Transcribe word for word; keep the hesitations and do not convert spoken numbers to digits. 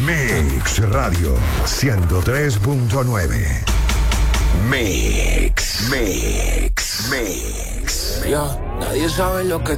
Mix Radio ciento tres punto nueve. Mix, Mix, Mix. Yo, nadie sabe lo que